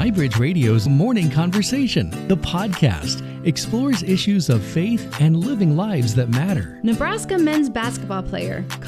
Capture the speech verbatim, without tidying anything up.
MyBridge Radio's Morning Conversation. The podcast explores issues of faith and living lives that matter. Nebraska men's basketball player